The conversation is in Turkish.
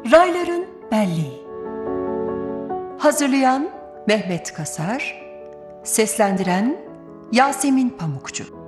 Rayların Belleği. Hazırlayan Mehmet Kasar, seslendiren Yasemin Pamukçu.